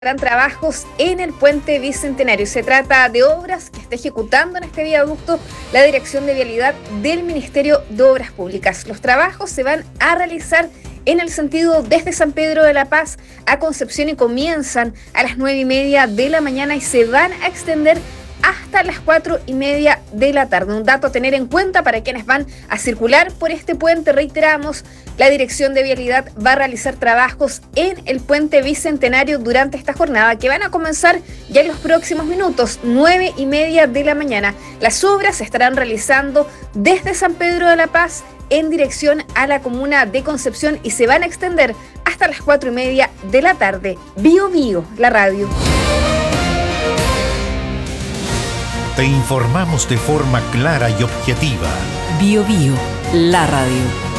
Harán trabajos en el puente Bicentenario. Se trata de obras que está ejecutando en este viaducto la Dirección de Vialidad del Ministerio de Obras Públicas. Los trabajos se van a realizar en el sentido desde San Pedro de la Paz a Concepción y comienzan a las 9:30 de la mañana y se van a extender hasta las 4:30 de la tarde. Un dato a tener en cuenta para quienes van a circular por este puente. Reiteramos, la Dirección de Vialidad va a realizar trabajos en el puente Bicentenario durante esta jornada que van a comenzar ya en los próximos minutos, 9:30 de la mañana. Las obras se estarán realizando desde San Pedro de la Paz en dirección a la comuna de Concepción y se van a extender hasta las 4:30 de la tarde. Bio Bio, la radio. Te informamos de forma clara y objetiva. Bio Bio, la radio.